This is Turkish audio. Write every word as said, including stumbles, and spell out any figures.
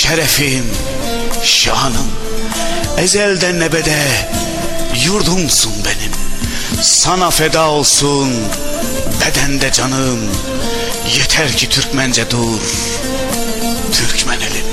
şerefim, şanım, ezelden ebede yurdumsun benim. Sana feda olsun bedende canım, yeter ki Türkmence dur, Türkmen elim.